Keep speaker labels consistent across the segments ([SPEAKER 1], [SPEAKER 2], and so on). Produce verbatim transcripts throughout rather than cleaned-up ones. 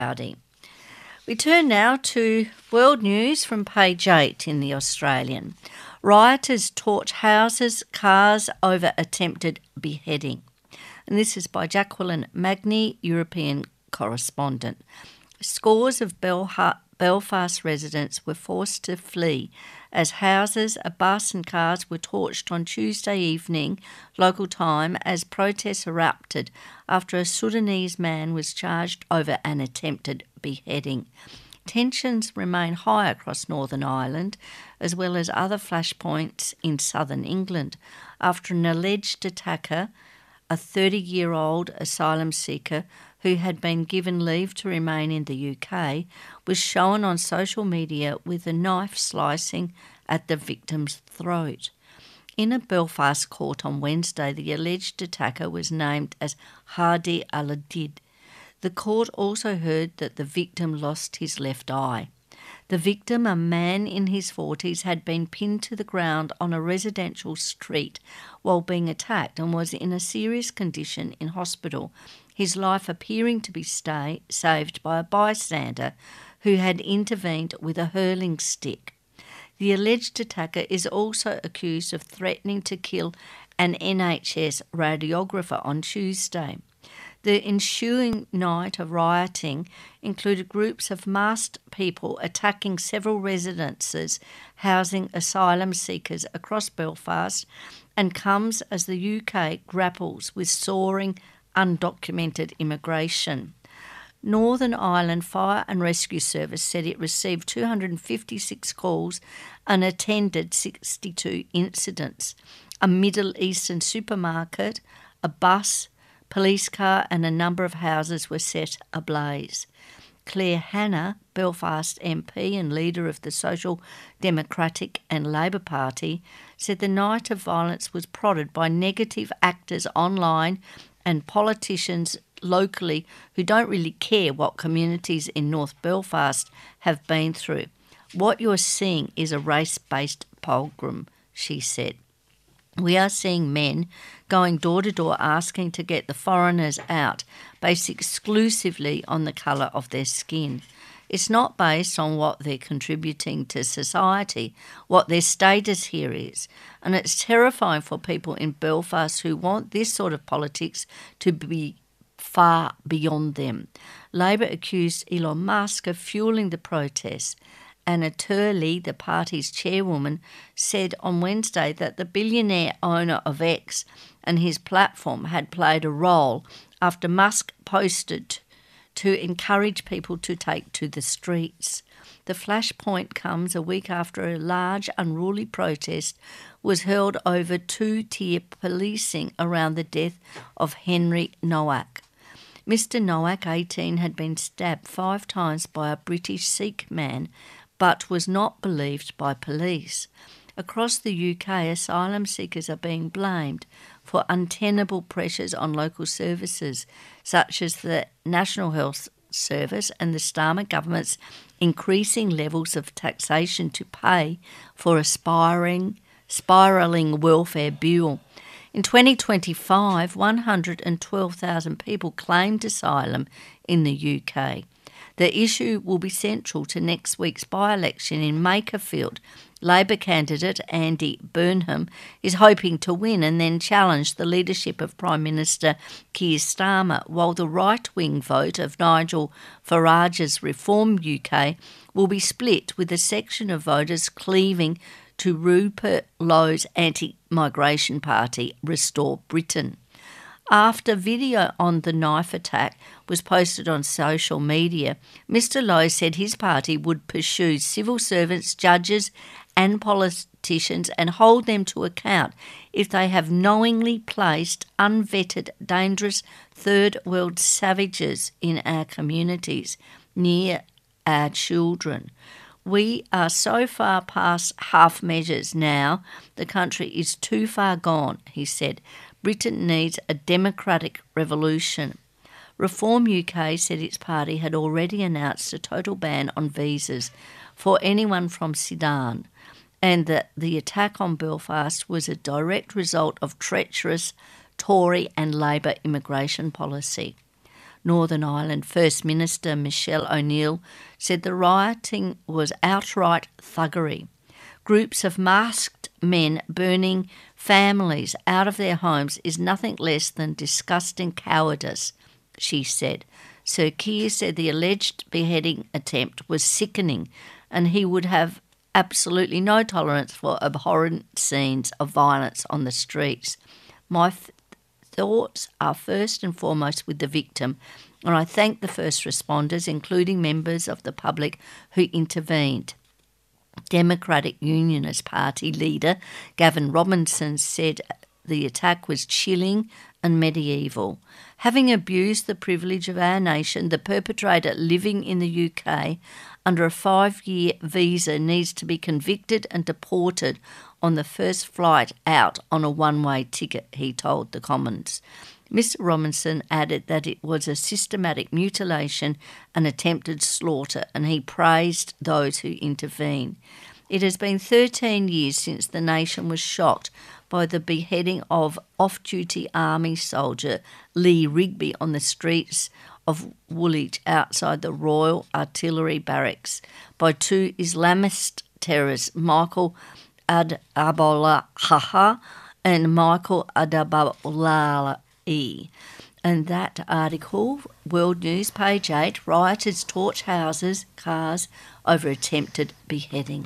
[SPEAKER 1] Howdy. We turn now to world news from page eight in The Australian. Rioters torch houses, cars over attempted beheading. And this is by Jacqueline Magni, European correspondent. Scores of Belha- Belfast residents were forced to flee as houses, a bus and cars were torched on Tuesday evening, local time, as protests erupted after a Sudanese man was charged over an attempted beheading. Tensions remain high across Northern Ireland, as well as other flashpoints in southern England, after an alleged attacker, a thirty-year-old asylum seeker who had been given leave to remain in the U K, was shown on social media with a knife slicing at the victim's throat. In a Belfast court on Wednesday, the alleged attacker was named as Hadi Al-Adid. The court also heard that the victim lost his left eye. The victim, a man in his forties, had been pinned to the ground on a residential street while being attacked and was in a serious condition in hospital, his life appearing to be stay, saved by a bystander who had intervened with a hurling stick. The alleged attacker is also accused of threatening to kill an N H S radiographer on Tuesday. The ensuing night of rioting included groups of masked people attacking several residences housing asylum seekers across Belfast, and comes as the U K grapples with soaring undocumented immigration. Northern Ireland Fire and Rescue Service said it received two hundred fifty-six calls and attended sixty-two incidents. A Middle Eastern supermarket, a bus, police car and a number of houses were set ablaze. Claire Hanna, Belfast M P and leader of the Social Democratic and Labor Party, said the night of violence was prodded by negative actors online and politicians locally who don't really care what communities in North Belfast have been through. What you're seeing is a race-based pogrom, she said. We are seeing men going door to door asking to get the foreigners out, based exclusively on the colour of their skin. It's not based on what they're contributing to society, what their status here is. And it's terrifying for people in Belfast who want this sort of politics to be far beyond them. Labor accused Elon Musk of fueling the protests. Anna Turley, the party's chairwoman, said on Wednesday that the billionaire owner of X and his platform had played a role after Musk posted to encourage people to take to the streets. The flashpoint comes a week after a large unruly protest was held over two-tier policing around the death of Henry Nowak. Mister Nowak, eighteen, had been stabbed five times by a British Sikh man, but was not believed by police. Across the U K, asylum seekers are being blamed for untenable pressures on local services, such as the National Health Service and the Starmer government's increasing levels of taxation to pay for a spiraling, spiralling welfare bill. In twenty twenty-five, one hundred twelve thousand people claimed asylum in the U K. The issue will be central to next week's by-election in Makerfield. Labor candidate Andy Burnham is hoping to win and then challenge the leadership of Prime Minister Keir Starmer, while the right-wing vote of Nigel Farage's Reform U K will be split, with a section of voters cleaving to Rupert Lowe's anti-migration party, Restore Britain. After video on the knife attack was posted on social media, Mister Lowe said his party would pursue civil servants, judges and politicians and hold them to account if they have knowingly placed unvetted, dangerous third world savages in our communities near our children. We are so far past half measures now, the country is too far gone, he said. Britain needs a democratic revolution. Reform U K said its party had already announced a total ban on visas for anyone from Sudan, and that the attack on Belfast was a direct result of treacherous Tory and Labor immigration policy. Northern Ireland First Minister Michelle O'Neill said the rioting was outright thuggery. Groups of masked men burning families out of their homes is nothing less than disgusting cowardice, she said. Sir Keir said the alleged beheading attempt was sickening and he would have absolutely no tolerance for abhorrent scenes of violence on the streets. My th- thoughts are first and foremost with the victim, and I thank the first responders, including members of the public who intervened. Democratic Unionist Party leader Gavin Robinson said the attack was chilling and medieval. Having abused the privilege of our nation, the perpetrator living in the U K under a five-year visa needs to be convicted and deported on the first flight out on a one-way ticket, he told the Commons. Mister Robinson added that it was a systematic mutilation and attempted slaughter, and he praised those who intervened. It has been thirteen years since the nation was shocked by the beheading of off-duty army soldier Lee Rigby on the streets of Woolwich outside the Royal Artillery Barracks by two Islamist terrorists, Michael Adabolaha and Michael Adabolahi. And that article, World News, page eight, rioters torch houses, cars over attempted beheading.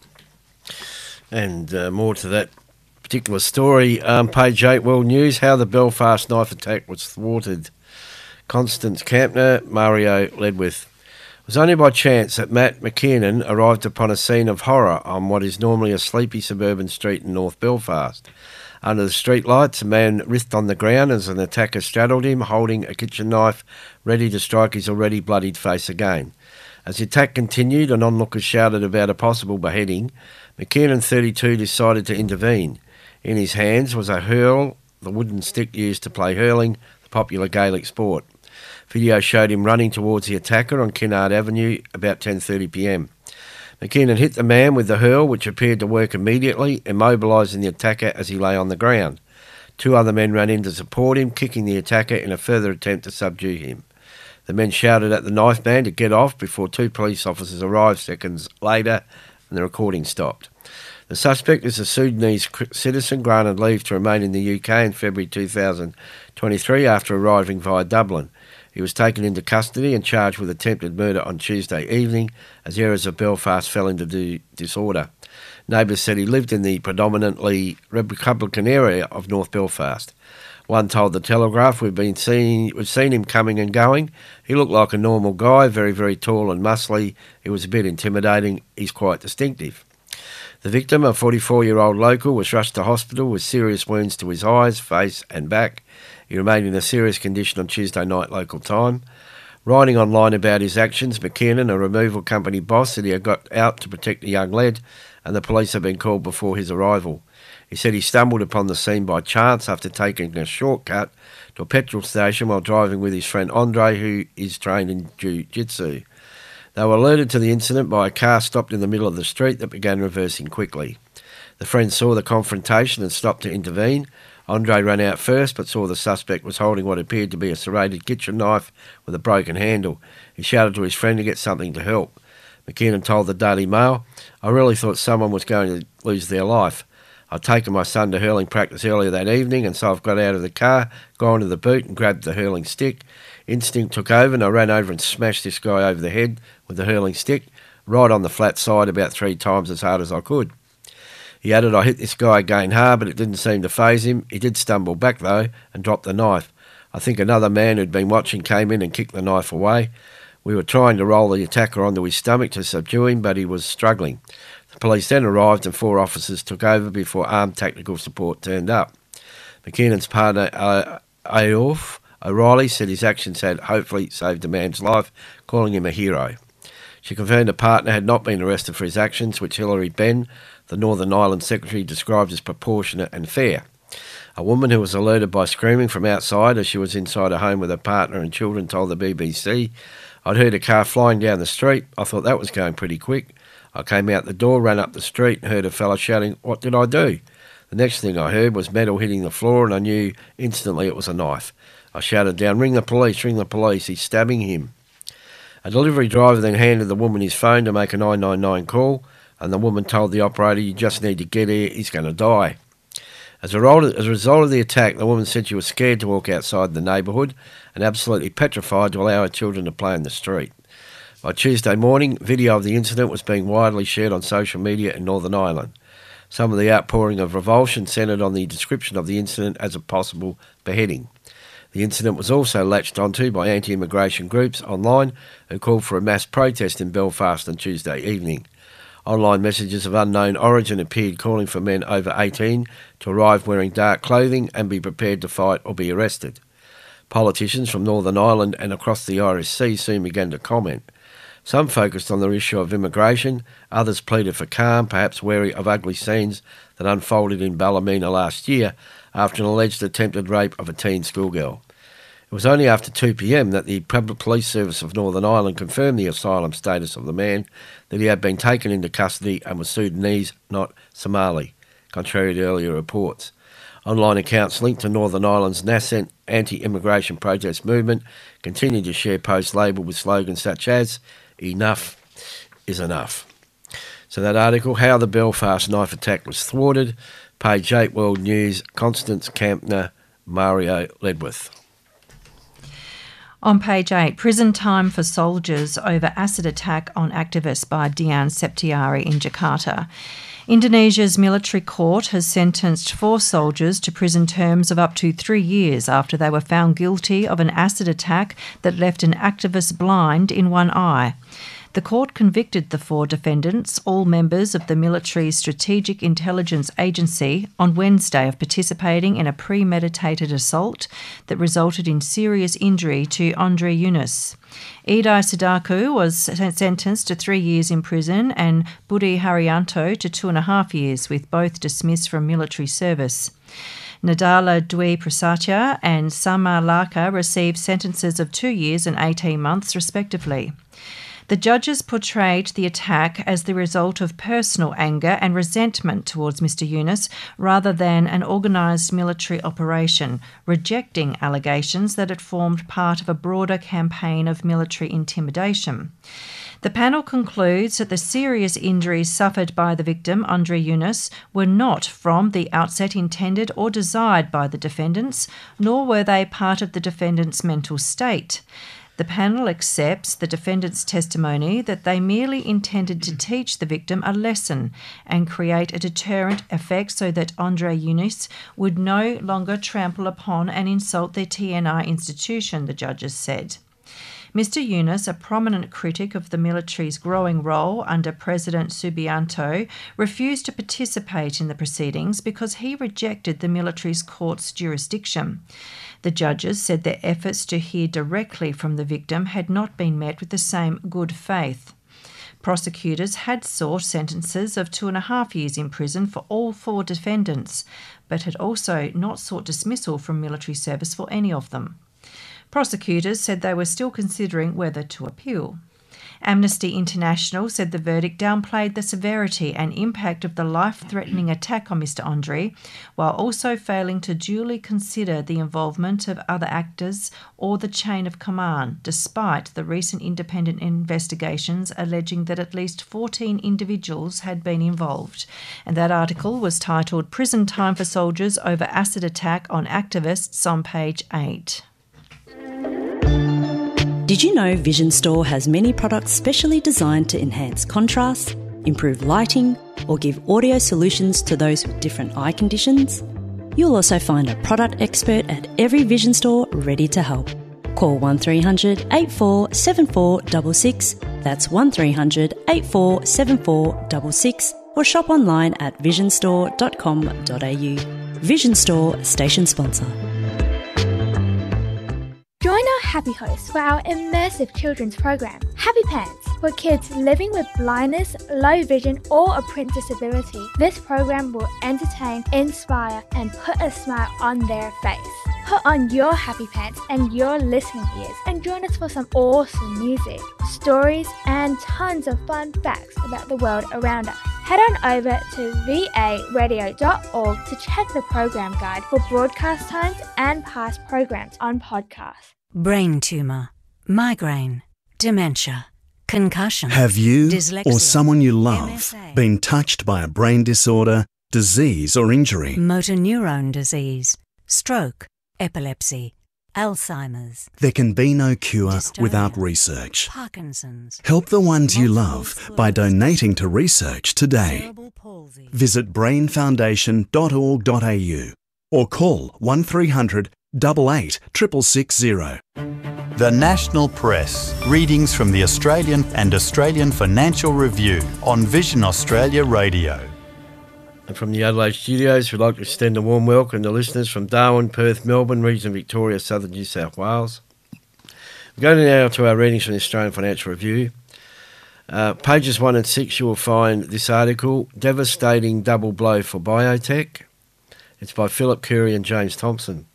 [SPEAKER 2] And uh, more to that particular story, um, page eight, World News, how the Belfast knife attack was thwarted. Constance Campner, Mario Ledwith. It was only by chance that Matt McKiernan arrived upon a scene of horror on what is normally a sleepy suburban street in North Belfast. Under the streetlights, a man writhed on the ground as an attacker straddled him, holding a kitchen knife, ready to strike his already bloodied face again. As the attack continued and onlookers shouted about a possible beheading, McKiernan, thirty-two, decided to intervene. In his hands was a hurl, the wooden stick used to play hurling, the popular Gaelic sport. Video showed him running towards the attacker on Kennard Avenue about ten thirty p m. McKiernan hit the man with the hurl, which appeared to work immediately, immobilising the attacker as he lay on the ground. Two other men ran in to support him, kicking the attacker in a further attempt to subdue him. The men shouted at the knife man to get off before two police officers arrived seconds later and the recording stopped. The suspect is a Sudanese citizen granted leave to remain in the U K in February two thousand twenty-three after arriving via Dublin. He was taken into custody and charged with attempted murder on Tuesday evening as areas of Belfast fell into disorder. Neighbours said he lived in the predominantly Republican area of North Belfast. One told the Telegraph, we've been seeing, we've seen him coming and going. He looked like a normal guy, very, very tall and muscly. He was a bit intimidating. He's quite distinctive. The victim, a forty-four-year-old local, was rushed to hospital with serious wounds to his eyes, face and back. He remained in a serious condition on Tuesday night local time. Writing online about his actions, McKiernan, a removal company boss, said he had got out to protect a young lad and the police had been called before his arrival. He said he stumbled upon the scene by chance after taking a shortcut to a petrol station while driving with his friend Andre, who is trained in jiu-jitsu. They were alerted to the incident by a car stopped in the middle of the street that began reversing quickly. The friends saw the confrontation and stopped to intervene. Andre ran out first but saw the suspect was holding what appeared to be a serrated kitchen knife with a broken handle. He shouted to his friend to get something to help. McKiernan told the Daily Mail, I really thought someone was going to lose their life. I'd taken my son to hurling practice earlier that evening, and so I've got out of the car, gone to the boot and grabbed the hurling stick. Instinct took over and I ran over and smashed this guy over the head with the hurling stick, right on the flat side about three times as hard as I could. He added, I hit this guy again hard, but it didn't seem to faze him. He did stumble back, though, and dropped the knife. I think another man who'd been watching came in and kicked the knife away. We were trying to roll the attacker onto his stomach to subdue him, but he was struggling. The police then arrived and four officers took over before armed tactical support turned up. McKiernan's partner, uh, Aof O'Reilly, said his actions had hopefully saved the man's life, calling him a hero. She confirmed a partner had not been arrested for his actions, which Hilary Benn, the Northern Ireland Secretary, described as proportionate and fair. A woman who was alerted by screaming from outside as she was inside her home with her partner and children told the B B C, I'd heard a car flying down the street. I thought that was going pretty quick. I came out the door, ran up the street and heard a fella shouting, what did I do? The next thing I heard was metal hitting the floor and I knew instantly it was a knife. I shouted down, ring the police, ring the police, he's stabbing him. A delivery driver then handed the woman his phone to make a nine nine nine call, and the woman told the operator, you just need to get here, he's going to die. As a result of the attack, the woman said she was scared to walk outside the neighbourhood and absolutely petrified to allow her children to play in the street. By Tuesday morning, video of the incident was being widely shared on social media in Northern Ireland. Some of the outpouring of revulsion centred on the description of the incident as a possible beheading. The incident was also latched onto by anti-immigration groups online who called for a mass protest in Belfast on Tuesday evening. Online messages of unknown origin appeared calling for men over eighteen to arrive wearing dark clothing and be prepared to fight or be arrested. Politicians from Northern Ireland and across the Irish Sea soon began to comment. Some focused on the issue of immigration, others pleaded for calm, perhaps wary of ugly scenes that unfolded in Ballymena last year after an alleged attempted rape of a teen schoolgirl. It was only after two p m that the Public Police Service of Northern Ireland confirmed the asylum status of the man, that he had been taken into custody and was Sudanese, not Somali, contrary to earlier reports. Online accounts linked to Northern Ireland's nascent anti-immigration protest movement continue to share posts labelled with slogans such as, enough is enough. So that article, How the Belfast Knife Attack Was Thwarted, page eight World News, Constance Kampner, Mario Ledwith.
[SPEAKER 3] On page eight, prison time for soldiers over acid attack on activists by Dian Septiari in Jakarta. Indonesia's military court has sentenced four soldiers to prison terms of up to three years after they were found guilty of an acid attack that left an activist blind in one eye. The court convicted the four defendants, all members of the military's Strategic Intelligence Agency, on Wednesday of participating in a premeditated assault that resulted in serious injury to Andre Yunus. Idai Sadaku was sentenced to three years in prison and Budi Haryanto to two and a half years, with both dismissed from military service. Nadala Dwi Prasatya and Sama Laka received sentences of two years and eighteen months, respectively. The judges portrayed the attack as the result of personal anger and resentment towards Mister Yunus rather than an organised military operation, rejecting allegations that it formed part of a broader campaign of military intimidation. The panel concludes that the serious injuries suffered by the victim, Andre Yunus, were not from the outset intended or desired by the defendants, nor were they part of the defendant's mental state. The panel accepts the defendant's testimony that they merely intended to teach the victim a lesson and create a deterrent effect so that Andre Yunus would no longer trample upon and insult the T N I institution, the judges said. Mister Yunus, a prominent critic of the military's growing role under President Subianto, refused to participate in the proceedings because he rejected the military's court's jurisdiction. The judges said their efforts to hear directly from the victim had not been met with the same good faith. Prosecutors had sought sentences of two and a half years in prison for all four defendants, but had also not sought dismissal from military service for any of them. Prosecutors said they were still considering whether to appeal. Amnesty International said the verdict downplayed the severity and impact of the life-threatening attack on Mister Andre, while also failing to duly consider the involvement of other actors or the chain of command, despite the recent independent investigations alleging that at least fourteen individuals had been involved. And that article was titled Prison Time for Soldiers Over Acid Attack on Activists on page eight.
[SPEAKER 4] Did you know Vision Store has many products specially designed to enhance contrast, improve lighting, or give audio solutions to those with different eye conditions? You'll also find a product expert at every Vision Store ready to help. Call one three hundred, eight four seven four six six, that's one three hundred, eight four seven four six six, or shop online at vision store dot com dot a u. Vision Store, station sponsor.
[SPEAKER 5] Join our Happy Host for our immersive children's program, Happy Pants, for kids living with blindness, low vision, or a print disability. This program will entertain, inspire, and put a smile on their face. Put on your happy pants and your listening ears and join us for some awesome music, stories, and tons of fun facts about the world around us. Head on over to v a radio dot org to check the program guide for broadcast times and past programs on podcast.
[SPEAKER 6] Brain tumour, migraine, dementia, concussion.
[SPEAKER 7] Have you
[SPEAKER 6] dyslexia,
[SPEAKER 7] or someone you love
[SPEAKER 6] M S A,
[SPEAKER 7] been touched by a brain disorder, disease or injury?
[SPEAKER 6] motor neurone disease, stroke, epilepsy, Alzheimer's,
[SPEAKER 7] There can be no cure
[SPEAKER 6] Dystonia,
[SPEAKER 7] without research.
[SPEAKER 6] Parkinson's,
[SPEAKER 7] Help the ones you
[SPEAKER 6] multiple
[SPEAKER 7] love by
[SPEAKER 6] sclerosis,
[SPEAKER 7] donating to research today.
[SPEAKER 6] cerebral palsy.
[SPEAKER 7] Visit brain foundation dot org dot a u or call one three hundred, eight eight, six six six zero.
[SPEAKER 8] The National Press. Readings from the Australian and Australian Financial Review on Vision Australia Radio.
[SPEAKER 2] And from the Adelaide studios, we'd like to extend a warm welcome to listeners from Darwin, Perth, Melbourne, Region Victoria, Southern New South Wales. We go now to our readings from the Australian Financial Review. Uh, pages one and six, you will find this article, Devastating Double Blow for Biotech. It's by Philip Curry and James Thompson.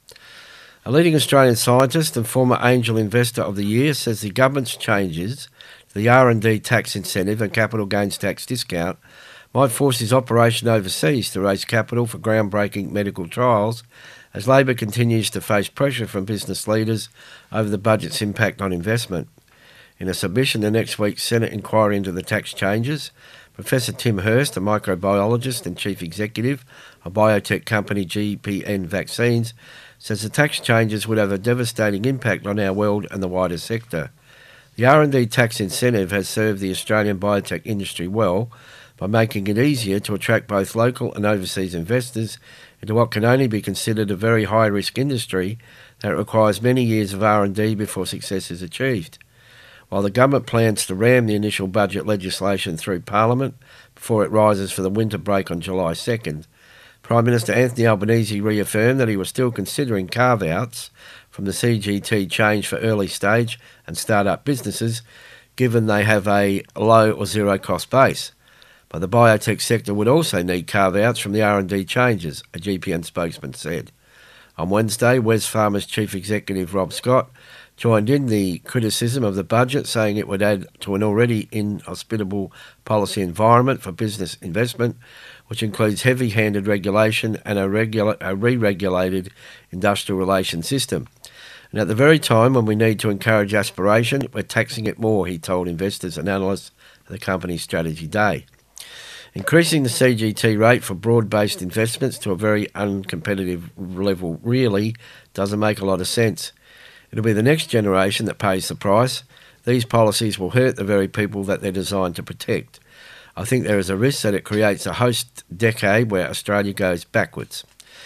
[SPEAKER 2] A leading Australian scientist and former angel investor of the year says the government's changes to the R and D tax incentive and capital gains tax discount might force his operation overseas to raise capital for groundbreaking medical trials as Labor continues to face pressure from business leaders over the budget's impact on investment. In a submission to next week's Senate inquiry into the tax changes, Professor Tim Hurst, a microbiologist and chief executive of biotech company G P N Vaccines, says the tax changes would have a devastating impact on our world and the wider sector. The R and D tax incentive has served the Australian biotech industry well by making it easier to attract both local and overseas investors into what can only be considered a very high-risk industry that requires many years of R and D before success is achieved. While the government plans to ram the initial budget legislation through Parliament before it rises for the winter break on July second, Prime Minister Anthony Albanese reaffirmed that he was still considering carve-outs from the C G T change for early stage and start-up businesses, given they have a low or zero cost base. But the biotech sector would also need carve-outs from the R and D changes, a G P N spokesman said. On Wednesday, Wesfarmers Chief Executive Rob Scott joined in the criticism of the budget, saying it would add to an already inhospitable policy environment for business investment, which includes heavy-handed regulation and a, regula- a re-regulated industrial relations system. And at the very time when we need to encourage aspiration, we're taxing it more, he told investors and analysts at the company's strategy day. Increasing the C G T rate for broad-based investments to a very uncompetitive level really doesn't make a lot of sense. It'll be the next generation that pays the price. These policies will hurt the very people that they're designed to protect. I think there is a risk that it creates a host decade where Australia goes backwards.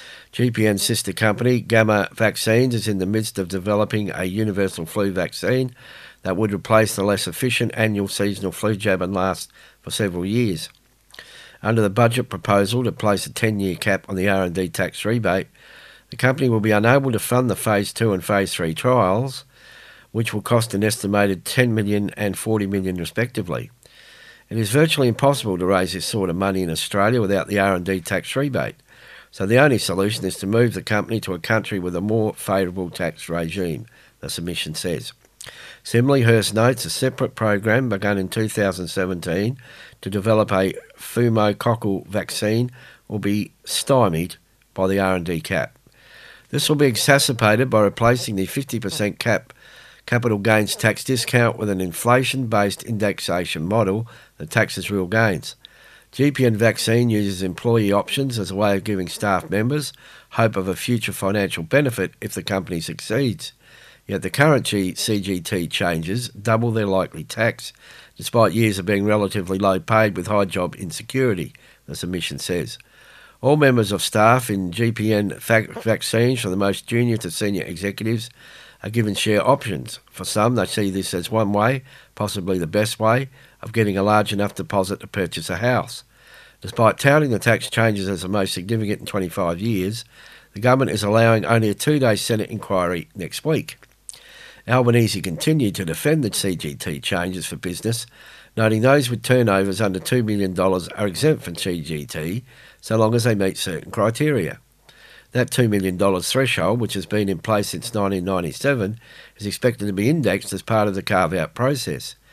[SPEAKER 2] G P N's sister company, Gamma Vaccines, is in the midst of developing a universal flu vaccine that would replace the less efficient annual seasonal flu jab and last for several years. Under the budget proposal to place a ten-year cap on the R and D tax rebate, the company will be unable to fund the Phase two and Phase three trials, which will cost an estimated ten million dollars and forty million dollars respectively. It is virtually impossible to raise this sort of money in Australia without the R and D tax rebate, so the only solution is to move the company to a country with a more favourable tax regime, the submission says. Similarly, Hurst notes a separate program begun in two thousand seventeen to develop a pneumococcal vaccine will be stymied by the R and D cap. This will be exacerbated by replacing the fifty percent cap capital gains tax discount with an inflation-based indexation model that taxes real gains. G P N Vaccine uses employee options as a way of giving staff members hope of a future financial benefit if the company succeeds. Yet the current C G T changes double their likely tax, despite years of being relatively low paid with high job insecurity, the submission says. All members of staff in G P N vac- vaccines, from the most junior to senior executives, are given share options. For some, they see this as one way, possibly the best way, of getting a large enough deposit to purchase a house. Despite touting the tax changes as the most significant in twenty-five years, the government is allowing only a two-day Senate inquiry next week. Albanese continued to defend the C G T changes for business, noting those with turnovers under two million dollars are exempt from C G T so long as they meet certain criteria. That two million dollars threshold, which has been in place since nineteen ninety-seven, is expected to be indexed as part of the carve-out process.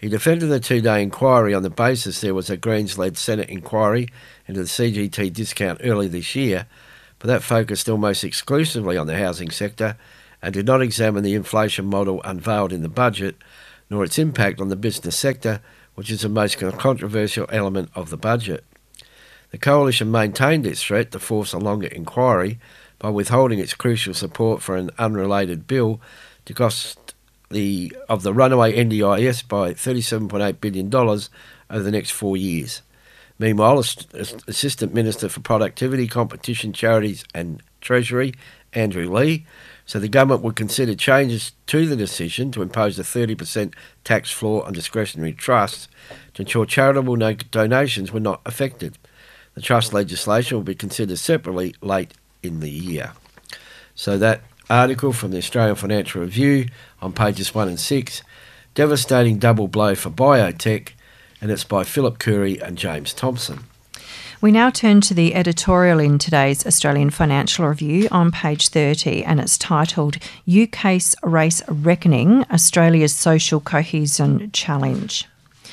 [SPEAKER 2] He defended the two-day inquiry on the basis there was a Greens-led Senate inquiry into the C G T discount early this year, but that focused almost exclusively on the housing sector and did not examine the inflation model unveiled in the budget, nor its impact on the business sector, which is the most controversial element of the budget. The Coalition maintained its threat to force a longer inquiry by withholding its crucial support for an unrelated bill to cost the of the runaway N D I S by thirty-seven point eight billion dollars over the next four years. Meanwhile, Assistant Minister for Productivity, Competition, Charities and Treasury, Andrew Leigh, said the government would consider changes to the decision to impose a thirty percent tax floor on discretionary trusts to ensure charitable no- donations were not affected. The trust legislation will be considered separately late in the year. So that article from the Australian Financial Review on pages one and six, devastating double blow for biotech, and it's by Philip Curry and James Thompson.
[SPEAKER 3] We now turn to the editorial in today's Australian Financial Review on page thirty, and it's titled U K's Race Reckoning, Australia's Social Cohesion Challenge.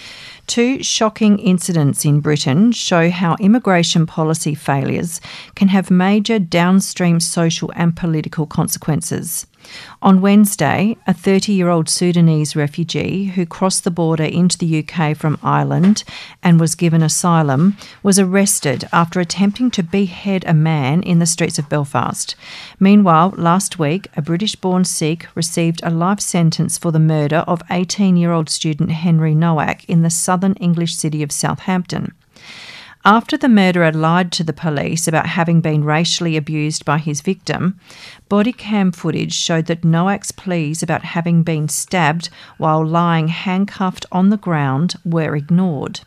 [SPEAKER 3] Two shocking incidents in Britain show how immigration policy failures can have major downstream social and political consequences. On Wednesday, a thirty-year-old Sudanese refugee who crossed the border into the U K from Ireland and was given asylum was arrested after attempting to behead a man in the streets of Belfast. Meanwhile, last week, a British-born Sikh received a life sentence for the murder of eighteen-year-old student Henry Nowak in the southern English city of Southampton. After the murderer lied to the police about having been racially abused by his victim, body cam footage showed that Nowak's pleas about having been stabbed while lying handcuffed on the ground were ignored.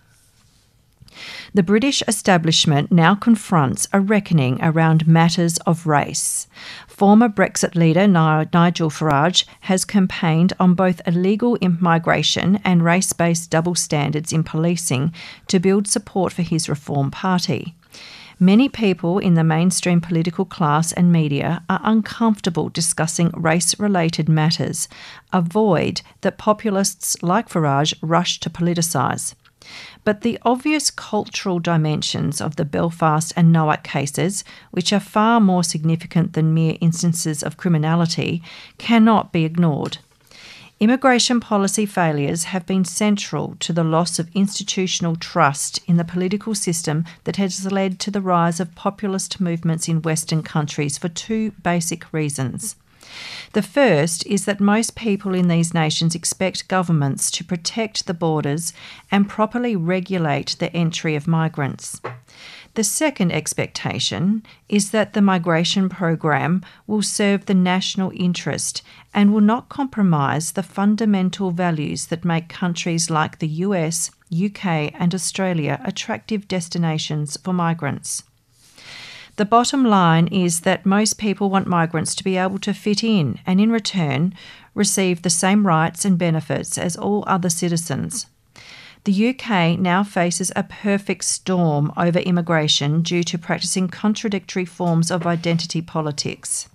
[SPEAKER 3] The British establishment now confronts a reckoning around matters of race. Former Brexit leader Nigel Farage has campaigned on both illegal immigration and race-based double standards in policing to build support for his Reform Party. Many people in the mainstream political class and media are uncomfortable discussing race-related matters, a void that populists like Farage rush to politicise. But the obvious cultural dimensions of the Belfast and Nowak cases, which are far more significant than mere instances of criminality, cannot be ignored. Immigration policy failures have been central to the loss of institutional trust in the political system that has led to the rise of populist movements in Western countries for two basic reasons. The first is that most people in these nations expect governments to protect the borders and properly regulate the entry of migrants. The second expectation is that the migration program will serve the national interest and will not compromise the fundamental values that make countries like the U S, U K and Australia attractive destinations for migrants. The bottom line is that most people want migrants to be able to fit in and, in return, receive the same rights and benefits as all other citizens. The U K now faces a perfect storm over immigration due to practising contradictory forms of identity politics.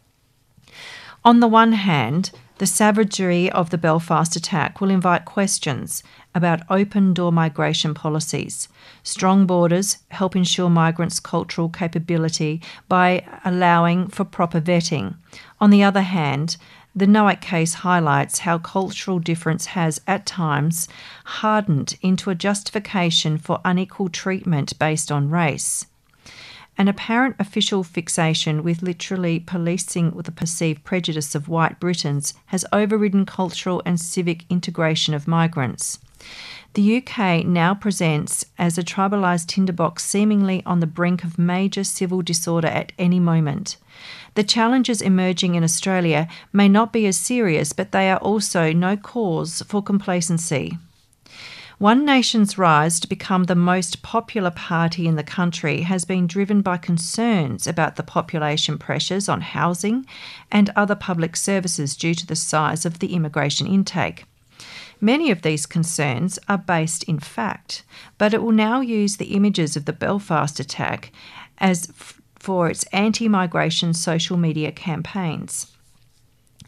[SPEAKER 3] On the one hand, the savagery of the Belfast attack will invite questions about open-door migration policies. Strong borders help ensure migrants' cultural capability by allowing for proper vetting. On the other hand, the Nowak case highlights how cultural difference has, at times, hardened into a justification for unequal treatment based on race. An apparent official fixation with literally policing the perceived prejudice of white Britons has overridden cultural and civic integration of migrants. The U K now presents as a tribalised tinderbox seemingly on the brink of major civil disorder at any moment. The challenges emerging in Australia may not be as serious, but they are also no cause for complacency. One Nation's rise to become the most popular party in the country has been driven by concerns about the population pressures on housing and other public services due to the size of the immigration intake. Many of these concerns are based in fact, but it will now use the images of the Belfast attack as f- for its anti-migration social media campaigns.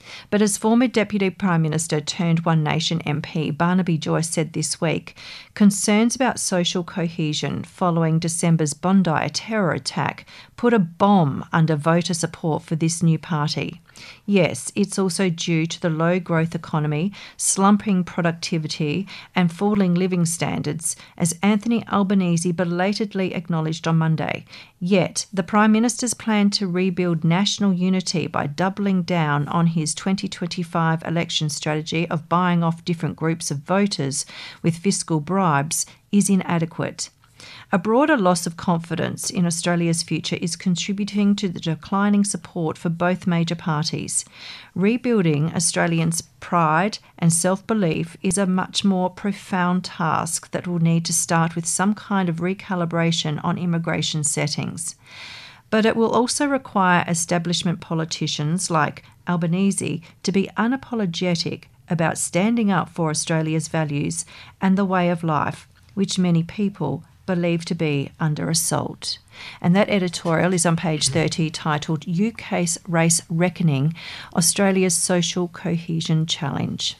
[SPEAKER 3] But as former Deputy Prime Minister turned One Nation M P Barnaby Joyce said this week, concerns about social cohesion following December's Bondi terror attack put a bomb under voter support for this new party. Yes, it's also due to the low growth economy, slumping productivity and falling living standards, as Anthony Albanese belatedly acknowledged on Monday. Yet, the Prime Minister's plan to rebuild national unity by doubling down on his twenty twenty-five election strategy of buying off different groups of voters with fiscal bribes is inadequate. A broader loss of confidence in Australia's future is contributing to the declining support for both major parties. Rebuilding Australians' pride and self-belief is a much more profound task that will need to start with some kind of recalibration on immigration settings. But it will also require establishment politicians like Albanese to be unapologetic about standing up for Australia's values and the way of life, which many people believed to be under assault. And that editorial is on page thirty, titled U K's Race Reckoning, Australia's Social Cohesion Challenge.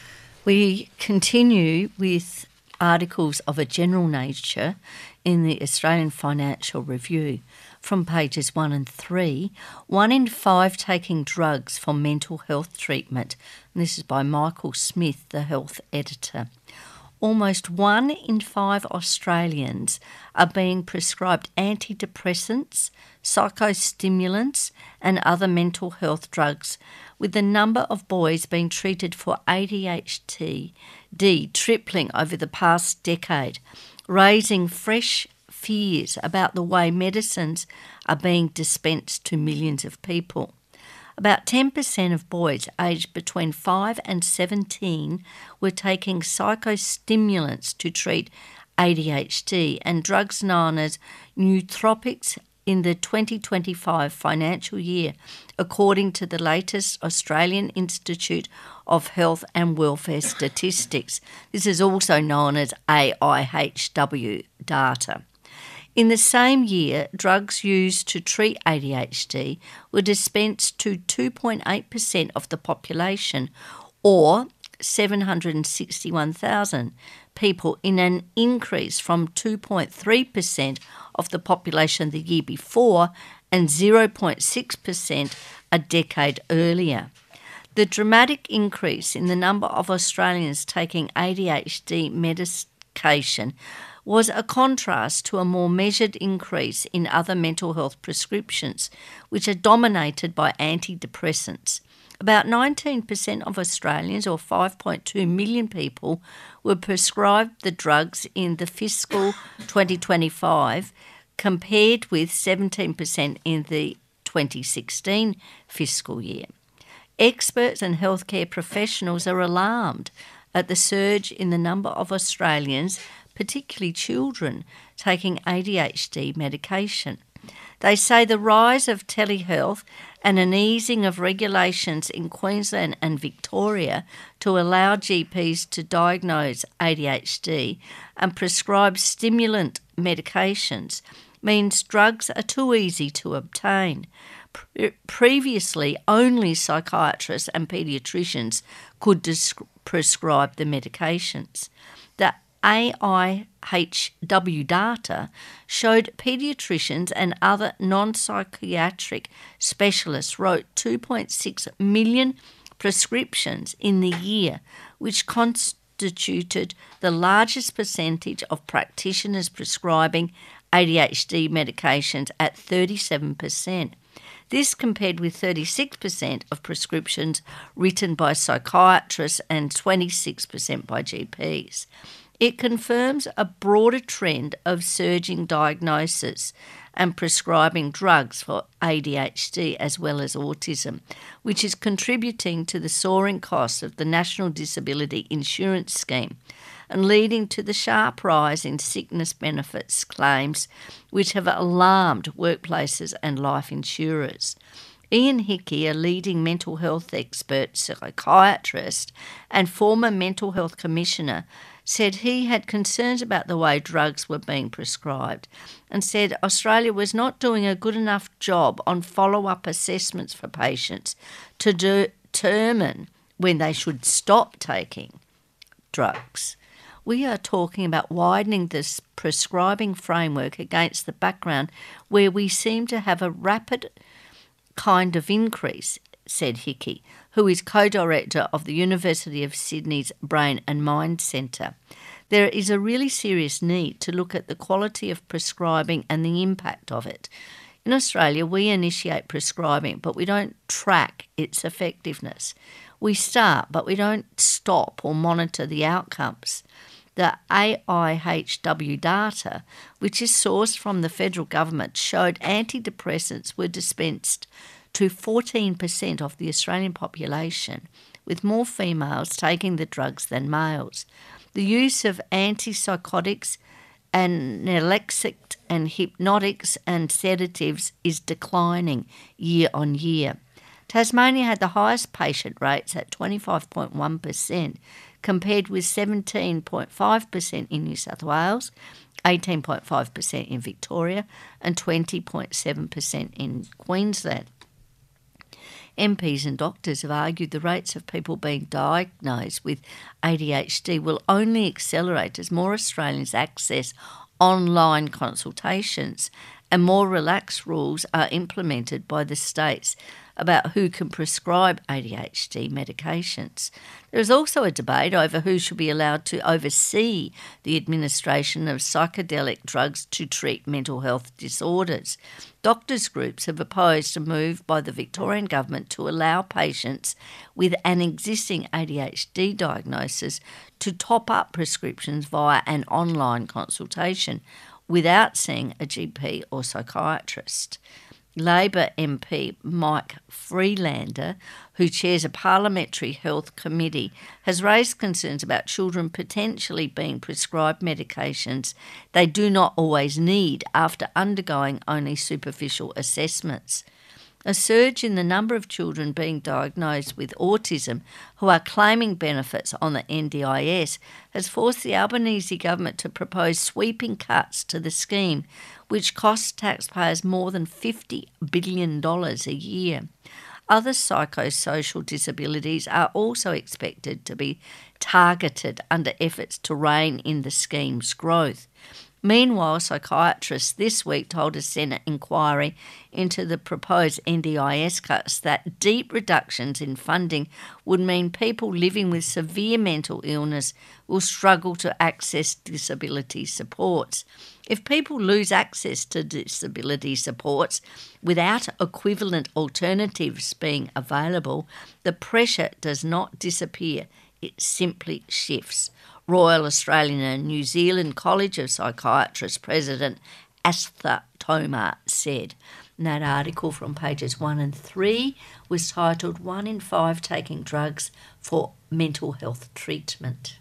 [SPEAKER 1] We continue with articles of a general nature in the Australian Financial Review. From pages one and three, one in five taking drugs for mental health treatment. And this is by Michael Smith, the health editor. Almost one in five Australians are being prescribed antidepressants, psychostimulants and other mental health drugs, with the number of boys being treated for A D H D tripling over the past decade, raising fresh fears about the way medicines are being dispensed to millions of people. About ten percent of boys aged between five and seventeen were taking psychostimulants to treat A D H D and drugs known as nootropics in the twenty twenty-five financial year, according to the latest Australian Institute of Health and Welfare Statistics. This is also known as A I H W data. In the same year, drugs used to treat A D H D were dispensed to two point eight percent of the population, or seven hundred sixty-one thousand people, in an increase from two point three percent of the population the year before and zero point six percent a decade earlier. The dramatic increase in the number of Australians taking A D H D medication was a contrast to a more measured increase in other mental health prescriptions, which are dominated by antidepressants. About nineteen percent of Australians, or five point two million people, were prescribed the drugs in the fiscal twenty twenty-five, compared with seventeen percent in the twenty sixteen fiscal year. Experts and healthcare professionals are alarmed at the surge in the number of Australians, particularly children, taking A D H D medication. They say the rise of telehealth and an easing of regulations in Queensland and Victoria to allow G Ps to diagnose A D H D and prescribe stimulant medications means drugs are too easy to obtain. Pre- previously, only psychiatrists and paediatricians could dis- prescribe the medications. The A I H W data showed paediatricians and other non-psychiatric specialists wrote two point six million prescriptions in the year, which constituted the largest percentage of practitioners prescribing A D H D medications at thirty-seven percent. This compared with thirty-six percent of prescriptions written by psychiatrists and twenty-six percent by G Ps. It confirms a broader trend of surging diagnosis and prescribing drugs for A D H D as well as autism, which is contributing to the soaring costs of the National Disability Insurance Scheme and leading to the sharp rise in sickness benefits claims, which have alarmed workplaces and life insurers. Ian Hickey, a leading mental health expert, psychiatrist and former mental health commissioner, said he had concerns about the way drugs were being prescribed and said Australia was not doing a good enough job on follow-up assessments for patients to do, determine when they should stop taking drugs. We are talking about widening this prescribing framework against the background where we seem to have a rapid kind of increase, said Hickey, who is co-director of the University of Sydney's Brain and Mind Centre. There is a really serious need to look at the quality of prescribing and the impact of it. In Australia, we initiate prescribing, but we don't track its effectiveness. We start, but we don't stop or monitor the outcomes. The A I H W data, which is sourced from the federal government, showed antidepressants were dispensed to fourteen percent of the Australian population, with more females taking the drugs than males. The use of antipsychotics, analgesics and hypnotics and sedatives is declining year on year. Tasmania had the highest patient rates at twenty-five point one percent, compared with seventeen point five percent in New South Wales, eighteen point five percent in Victoria and twenty point seven percent in Queensland. M Ps and doctors have argued the rates of people being diagnosed with A D H D will only accelerate as more Australians access online consultations and more relaxed rules are implemented by the states about who can prescribe A D H D medications. There is also a debate over who should be allowed to oversee the administration of psychedelic drugs to treat mental health disorders. Doctors' groups have opposed a move by the Victorian government to allow patients with an existing A D H D diagnosis to top up prescriptions via an online consultation without seeing a G P or psychiatrist. Labor M P Mike Freelander, who chairs a parliamentary health committee, has raised concerns about children potentially being prescribed medications they do not always need after undergoing only superficial assessments. A surge in the number of children being diagnosed with autism who are claiming benefits on the N D I S has forced the Albanese government to propose sweeping cuts to the scheme, which costs taxpayers more than fifty billion dollars a year. Other psychosocial disabilities are also expected to be targeted under efforts to rein in the scheme's growth. Meanwhile, psychiatrists this week told a Senate inquiry into the proposed N D I S cuts that deep reductions in funding would mean people living with severe mental illness will struggle to access disability supports. If people lose access to disability supports without equivalent alternatives being available, the pressure does not disappear, it simply shifts. Royal Australian and New Zealand College of Psychiatrists President Astha Tomar said. And that article from pages one and three was titled One in Five Taking Drugs for Mental Health Treatment.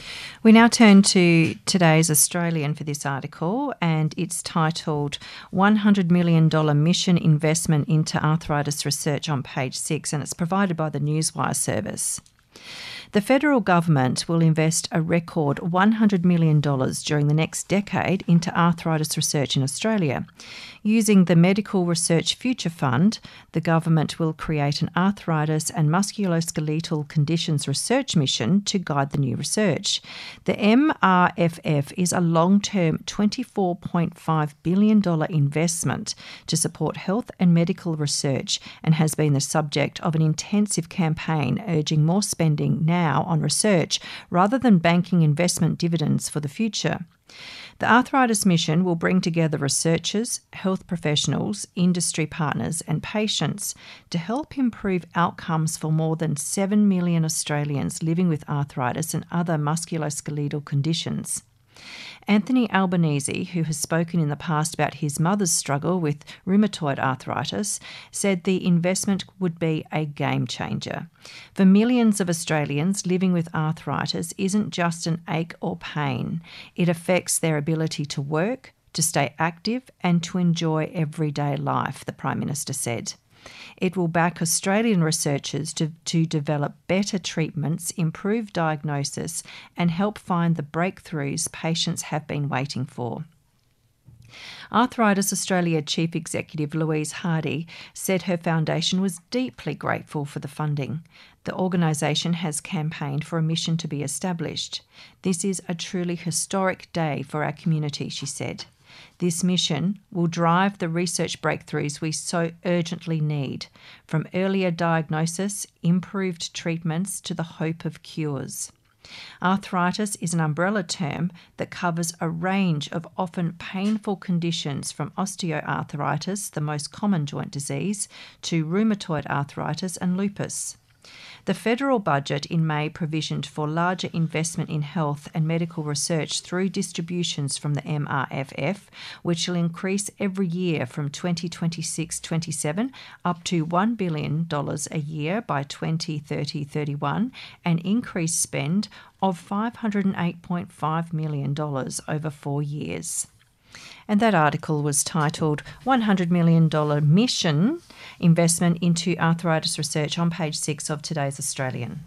[SPEAKER 3] We now turn to today's Australian for this article, and it's titled one hundred million dollars Mission Investment into Arthritis Research on page six, and it's provided by the Newswire service. The federal government will invest a record one hundred million dollars during the next decade into arthritis research in Australia. Using the Medical Research Future Fund, the government will create an arthritis and musculoskeletal conditions research mission to guide the new research. The M R F F is a long-term twenty-four point five billion dollars investment to support health and medical research and has been the subject of an intensive campaign urging more spending now on research rather than banking investment dividends for the future. The Arthritis Mission will bring together researchers, health professionals, industry partners and patients to help improve outcomes for more than seven million Australians living with arthritis and other musculoskeletal conditions. Anthony Albanese, who has spoken in the past about his mother's struggle with rheumatoid arthritis, said the investment would be a game changer. For millions of Australians, living with arthritis isn't just an ache or pain. It affects their ability to work, to stay active and to enjoy everyday life, the Prime Minister said. It will back Australian researchers to, to develop better treatments, improve diagnosis and help find the breakthroughs patients have been waiting for. Arthritis Australia Chief Executive Louise Hardy said her foundation was deeply grateful for the funding. The organisation has campaigned for a mission to be established. This is a truly historic day for our community, she said. This mission will drive the research breakthroughs we so urgently need, from earlier diagnosis, improved treatments to the hope of cures. Arthritis is an umbrella term that covers a range of often painful conditions from osteoarthritis, the most common joint disease, to rheumatoid arthritis and lupus. The federal budget in May provisioned for larger investment in health and medical research through distributions from the M R F F, which will increase every year from twenty twenty-six twenty-seven up to one billion dollars a year by twenty thirty thirty-one, an increased spend of five hundred eight point five million dollars over four years. And that article was titled one hundred million dollars Mission Investment into Arthritis Research on page six of today's Australian.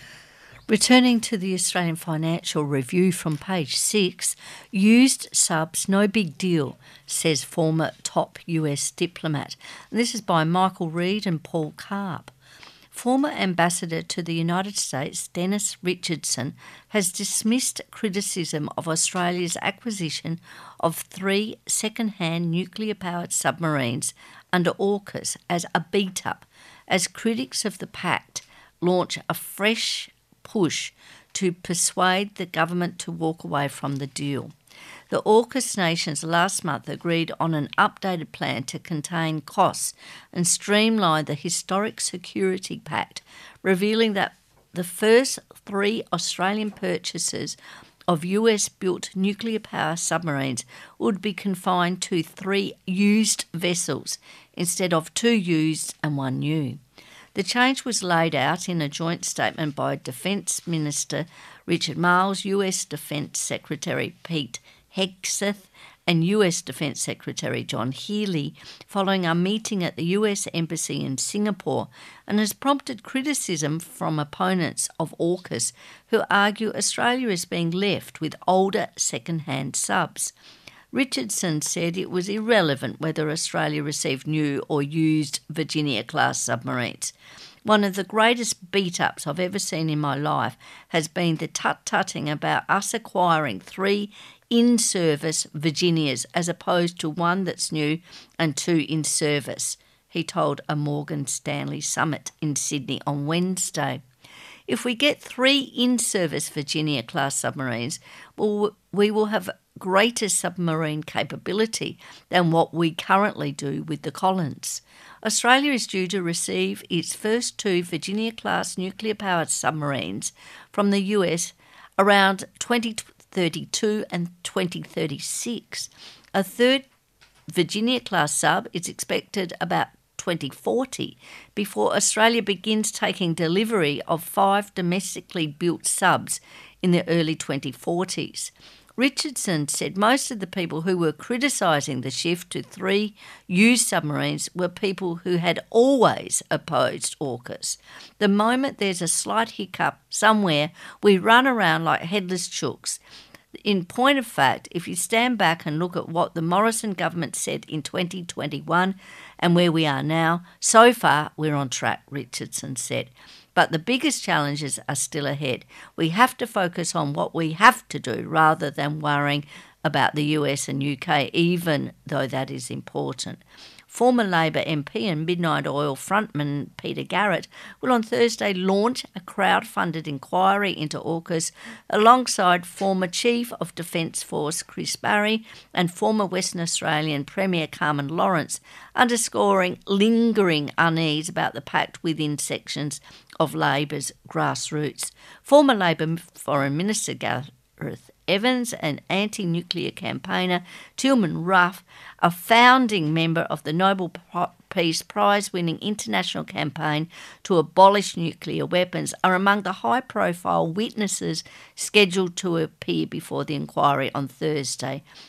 [SPEAKER 1] Returning to the Australian Financial Review from page six, used subs, no big deal, says former top U S diplomat. And this is by Michael Reid and Paul Karp. Former Ambassador to the United States, Dennis Richardson, has dismissed criticism of Australia's acquisition of three second-hand nuclear-powered submarines under AUKUS as a beat-up, as critics of the pact launch a fresh push to persuade the government to walk away from the deal. The AUKUS nations last month agreed on an updated plan to contain costs and streamline the historic security pact, revealing that the first three Australian purchases of U S-built nuclear power submarines would be confined to three used vessels instead of two used and one new. The change was laid out in a joint statement by Defence Minister Richard Marles, U S Defence Secretary Pete Hegseth and U S Defence Secretary John Healey following a meeting at the U S Embassy in Singapore, and has prompted criticism from opponents of AUKUS who argue Australia is being left with older second-hand subs. Richardson said it was irrelevant whether Australia received new or used Virginia-class submarines. One of the greatest beat-ups I've ever seen in my life has been the tut-tutting about us acquiring three in-service Virginias as opposed to one that's new and two in service, he told a Morgan Stanley summit in Sydney on Wednesday. If we get three in-service Virginia-class submarines, well, we will have greater submarine capability than what we currently do with the Collins. Australia is due to receive its first two Virginia-class nuclear-powered submarines from the U S around twenty thirty-two and twenty thirty-six. A third Virginia-class sub is expected about twenty forty before Australia begins taking delivery of five domestically built subs in the early twenty forties. Richardson said most of the people who were criticising the shift to three used submarines were people who had always opposed AUKUS. The moment there's a slight hiccup somewhere, we run around like headless chooks. In point of fact, if you stand back and look at what the Morrison government said in twenty twenty-one and where we are now, so far we're on track, Richardson said. But the biggest challenges are still ahead. We have to focus on what we have to do rather than worrying about the U S and U K, even though that is important. Former Labor M P and Midnight Oil frontman Peter Garrett will on Thursday launch a crowd-funded inquiry into AUKUS alongside former Chief of Defence Force Chris Barry and former Western Australian Premier Carmen Lawrence, underscoring lingering unease about the pact within sections of Labor's grassroots. Former Labor Foreign Minister Gareth Evans and anti-nuclear campaigner Tilman Ruff, a founding member of the Nobel Peace Prize-winning international campaign to abolish nuclear weapons, are among the high-profile witnesses scheduled to appear before the inquiry on Thursday.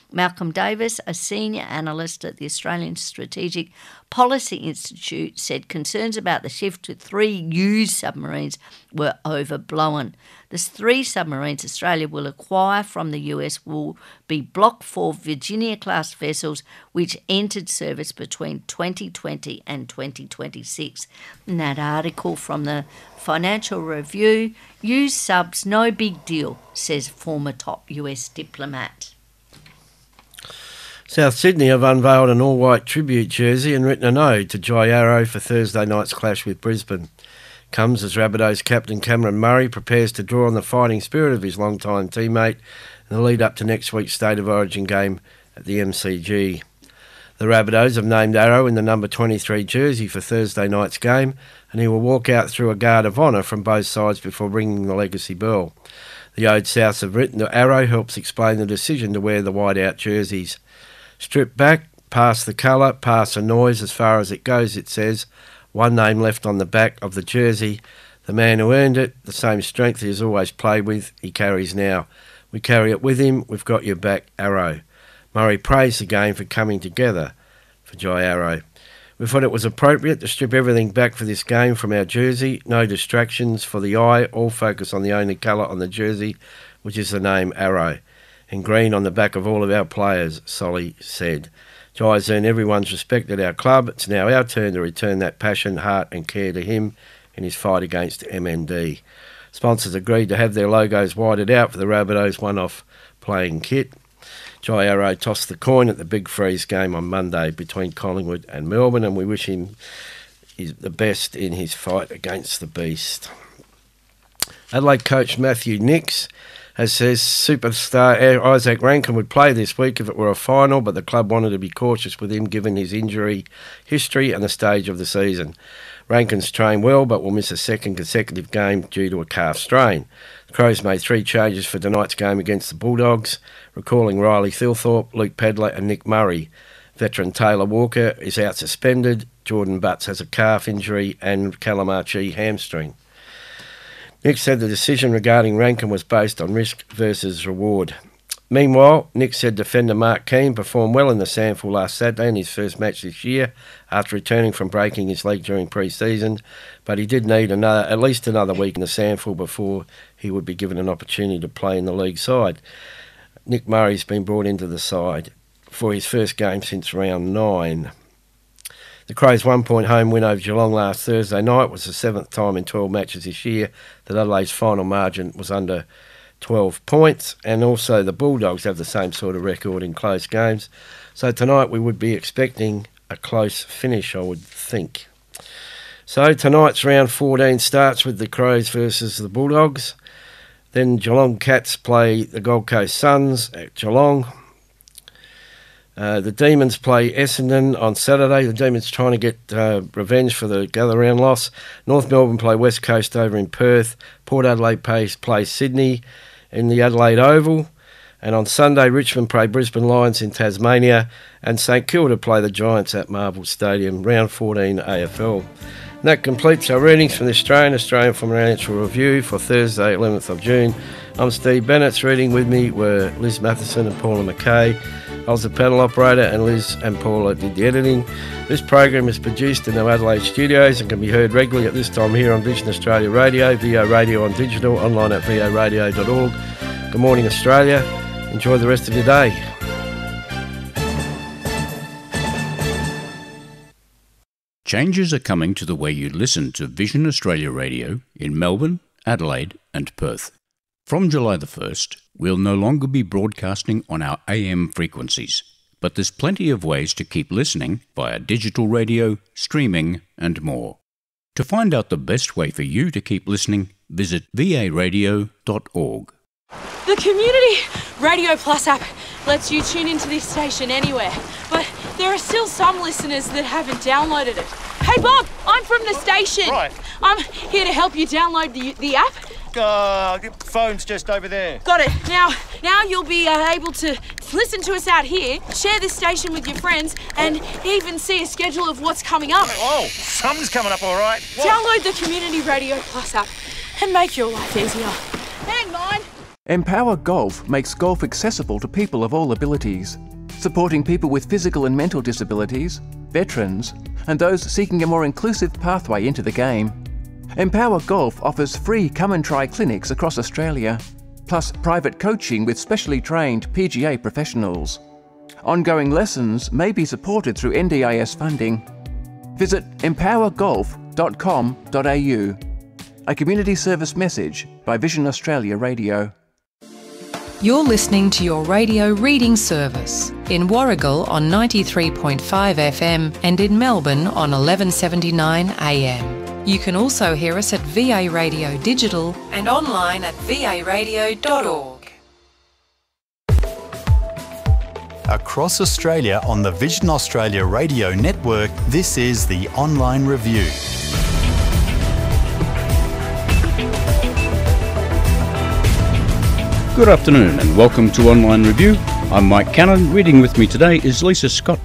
[SPEAKER 1] Malcolm Davis, a senior analyst at the Australian Strategic Policy Institute, said concerns about the shift to three used submarines were overblown. The three submarines Australia will acquire from the U S will be Block four Virginia-class vessels which entered service between twenty twenty and twenty twenty-six. In that article from the Financial Review, used subs no big deal, says former top U S diplomat.
[SPEAKER 2] South Sydney have unveiled an all-white tribute jersey and written an ode to Jai Arrow for Thursday night's clash with Brisbane. Comes as Rabbitohs captain Cameron Murray prepares to draw on the fighting spirit of his long-time teammate in the lead-up to next week's State of Origin game at the M C G. The Rabbitohs have named Arrow in the number twenty-three jersey for Thursday night's game, and he will walk out through a guard of honour from both sides before ringing the legacy bell. The ode Souths have written to Arrow helps explain the decision to wear the white-out jerseys. Strip back, past the colour, past the noise as far as it goes, it says. One name left on the back of the jersey. The man who earned it, the same strength he has always played with, he carries now. We carry it with him, we've got your back, Arrow. Murray praised the game for coming together for Jai Arrow. We thought it was appropriate to strip everything back for this game from our jersey. No distractions for the eye, all focus on the only colour on the jersey, which is the name Arrow. And green on the back of all of our players, Solly said. Jai's earned everyone's respect at our club. It's now our turn to return that passion, heart and care to him in his fight against M N D. Sponsors agreed to have their logos whited out for the Rabbitohs one-off playing kit. Jai Arrow tossed the coin at the Big Freeze game on Monday between Collingwood and Melbourne, and we wish him the best in his fight against the beast. Adelaide coach Matthew Nicks has says superstar Isaac Rankine would play this week if it were a final, but the club wanted to be cautious with him given his injury history and the stage of the season. Rankine's trained well but will miss a second consecutive game due to a calf strain. The Crows made three changes for tonight's game against the Bulldogs, recalling Riley Thilthorpe, Luke Pedler and Nick Murray. Veteran Taylor Walker is out suspended, Jordan Butts has a calf injury and Callum Archie hamstring. Nick said the decision regarding Rankine was based on risk versus reward. Meanwhile, Nick said defender Mark Keane performed well in the SANFL last Saturday in his first match this year after returning from breaking his leg during pre-season, but he did need another, at least another week in the SANFL before he would be given an opportunity to play in the league side. Nick Murray's been brought into the side for his first game since round nine. The Crows' one-point home win over Geelong last Thursday night was the seventh time in twelve matches this year that Adelaide's final margin was under twelve points, and also the Bulldogs have the same sort of record in close games. So tonight we would be expecting a close finish, I would think. So tonight's round fourteen starts with the Crows versus the Bulldogs. Then Geelong Cats play the Gold Coast Suns at Geelong. Uh, the Demons play Essendon on Saturday. The Demons trying to get uh, revenge for the gather round loss. North Melbourne play West Coast over in Perth. Port Adelaide plays, plays Sydney in the Adelaide Oval. And on Sunday, Richmond play Brisbane Lions in Tasmania. And St Kilda play the Giants at Marvel Stadium. Round fourteen A F L. And that completes our readings from the Australian Australian Financial Review for Thursday, eleventh of June. I'm Steve Bennett. Reading with me were Liz Matheson and Paula McKay. I was the panel operator, and Liz and Paula did the editing. This program is produced in our Adelaide studios and can be heard regularly at this time here on Vision Australia Radio, V O Radio on digital, online at v o radio dot org. Good morning, Australia. Enjoy the rest of your day.
[SPEAKER 9] Changes are coming to the way you listen to Vision Australia Radio in Melbourne, Adelaide and Perth. From July the first, we'll no longer be broadcasting on our A M frequencies, but there's plenty of ways to keep listening via digital radio, streaming and more. To find out the best way for you to keep listening, visit v a radio dot org.
[SPEAKER 10] The Community Radio Plus app lets you tune into this station anywhere, but there are still some listeners that haven't downloaded it. Hey Bob, I'm from the station.
[SPEAKER 11] Right.
[SPEAKER 10] I'm here to help you download the, the app.
[SPEAKER 11] Uh, the phone's just over there.
[SPEAKER 10] Got it. Now, now you'll be uh, able to listen to us out here, share this station with your friends, and even see a schedule of what's coming up.
[SPEAKER 11] Oh, something's coming up, all right. What?
[SPEAKER 10] Download the Community Radio Plus app and make your life easier. And mine.
[SPEAKER 12] Empower Golf makes golf accessible to people of all abilities, supporting people with physical and mental disabilities, veterans, and those seeking a more inclusive pathway into the game. Empower Golf offers free come and try clinics across Australia, plus private coaching with specially trained P G A professionals. Ongoing lessons may be supported through N D I S funding. Visit empower golf dot com dot a u. A community service message by Vision Australia Radio.
[SPEAKER 13] You're listening to your radio reading service in Warragul on ninety-three point five F M and in Melbourne on eleven seventy-nine A M. You can also hear us at V A Radio Digital and online at v a radio dot org.
[SPEAKER 8] Across Australia on the Vision Australia Radio Network, this is the Online Review.
[SPEAKER 9] Good afternoon and welcome to Online Review. I'm Mike Cannon. Reading with me today is Lisa Scott.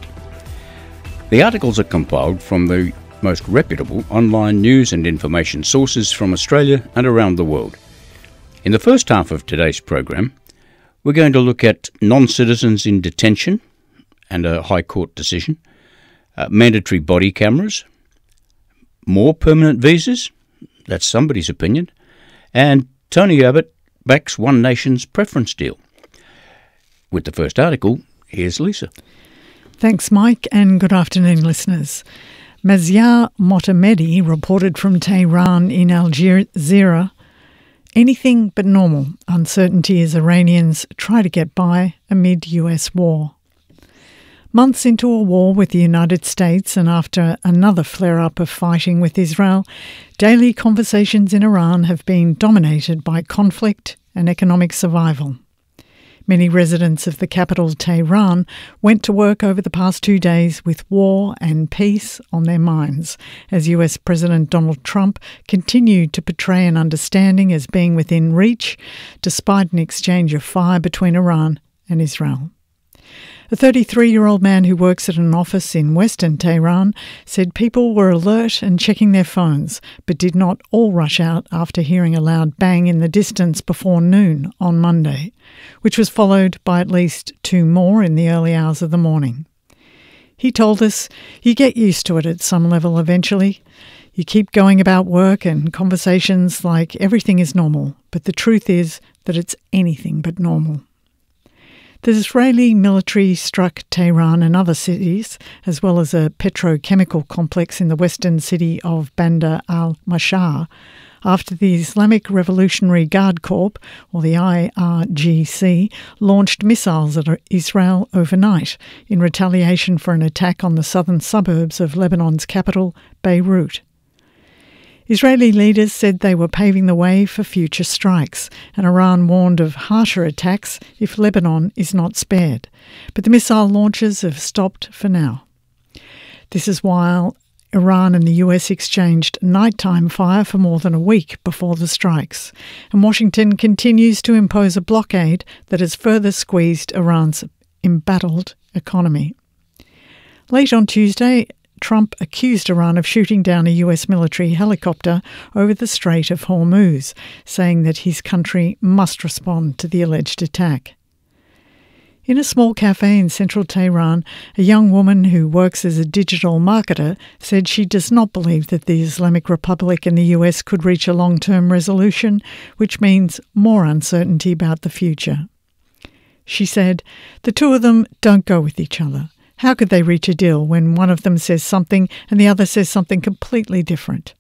[SPEAKER 9] The articles are compiled from the most reputable online news and information sources from Australia and around the world. In the first half of today's program, we're going to look at non-citizens in detention and a High Court decision, uh, mandatory body cameras, more permanent visas, that's somebody's opinion, and Tony Abbott backs One Nation's preference deal. With the first article, here's Lisa.
[SPEAKER 14] Thanks, Mike, and good afternoon, listeners. Mazyar Motamedi reported from Tehran in Al Jazeera, anything but normal uncertainty as Iranians try to get by amid U S war. Months into a war with the United States and after another flare-up of fighting with Israel, daily conversations in Iran have been dominated by conflict and economic survival. Many residents of the capital, Tehran, went to work over the past two days with war and peace on their minds, as U S President Donald Trump continued to portray an understanding as being within reach, despite an exchange of fire between Iran and Israel. A thirty-three-year-old man who works at an office in western Tehran said people were alert and checking their phones, but did not all rush out after hearing a loud bang in the distance before noon on Monday, which was followed by at least two more in the early hours of the morning. He told us, you get used to it at some level eventually. You keep going about work and conversations like everything is normal, but the truth is that it's anything but normal. The Israeli military struck Tehran and other cities, as well as a petrochemical complex in the western city of Bandar al-Mashar, after the Islamic Revolutionary Guard Corps, or the I R G C, launched missiles at Israel overnight in retaliation for an attack on the southern suburbs of Lebanon's capital, Beirut. Israeli leaders said they were paving the way for future strikes, and Iran warned of harsher attacks if Lebanon is not spared. But the missile launches have stopped for now. This is while Iran and the U S exchanged nighttime fire for more than a week before the strikes, and Washington continues to impose a blockade that has further squeezed Iran's embattled economy. Late on Tuesday, Trump accused Iran of shooting down a U S military helicopter over the Strait of Hormuz, saying that his country must respond to the alleged attack. In a small cafe in central Tehran, a young woman who works as a digital marketer said she does not believe that the Islamic Republic and the U S could reach a long-term resolution, which means more uncertainty about the future. She said, "The two of them don't go with each other. How could they reach a deal when one of them says something and the other says something completely different?"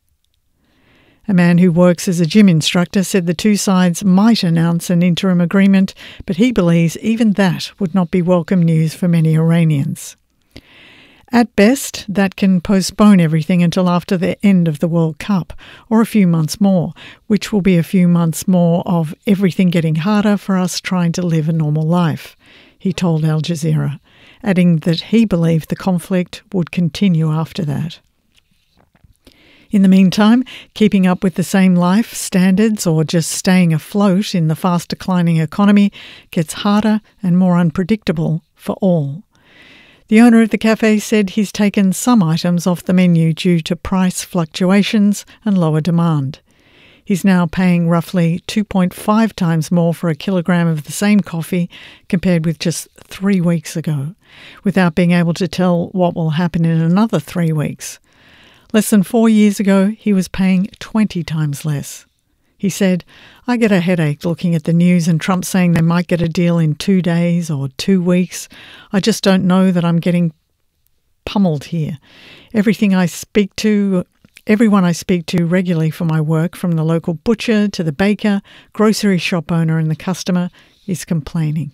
[SPEAKER 14] A man who works as a gym instructor said the two sides might announce an interim agreement, but he believes even that would not be welcome news for many Iranians. At best, that can postpone everything until after the end of the World Cup, or a few months more, which will be a few months more of everything getting harder for us trying to live a normal life, he told Al Jazeera, adding that he believed the conflict would continue after that. In the meantime, keeping up with the same life standards or just staying afloat in the fast-declining economy gets harder and more unpredictable for all. The owner of the cafe said he's taken some items off the menu due to price fluctuations and lower demand. He's now paying roughly two point five times more for a kilogram of the same coffee compared with just three weeks ago, without being able to tell what will happen in another three weeks. Less than four years ago, he was paying twenty times less. He said, "I get a headache looking at the news and Trump saying they might get a deal in two days or two weeks. I just don't know that I'm getting pummeled here. Everything I speak to, everyone I speak to regularly for my work, from the local butcher to the baker, grocery shop owner and the customer, is complaining."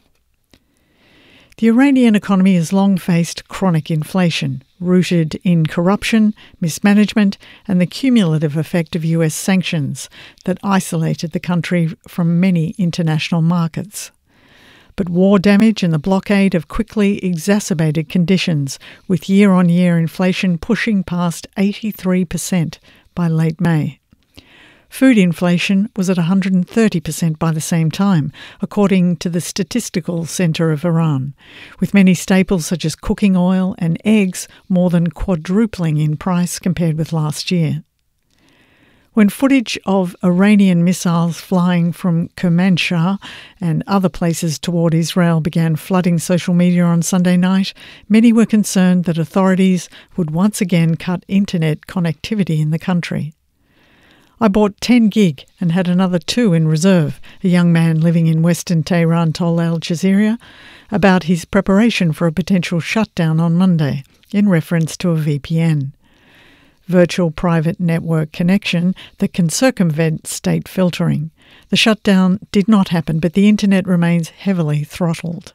[SPEAKER 14] The Iranian economy has long faced chronic inflation, rooted in corruption, mismanagement and the cumulative effect of U S sanctions that isolated the country from many international markets. But war damage and the blockade have quickly exacerbated conditions, with year-on-year inflation pushing past eighty-three percent by late May. Food inflation was at one hundred thirty percent by the same time, according to the Statistical Centre of Iran, with many staples such as cooking oil and eggs more than quadrupling in price compared with last year. When footage of Iranian missiles flying from Kermanshah and other places toward Israel began flooding social media on Sunday night, many were concerned that authorities would once again cut internet connectivity in the country. "I bought ten gig and had another two in reserve," a young man living in western Tehran told Al Jazeera about his preparation for a potential shutdown on Monday, in reference to a V P N. Virtual private network connection that can circumvent state filtering. The shutdown did not happen, but the internet remains heavily throttled.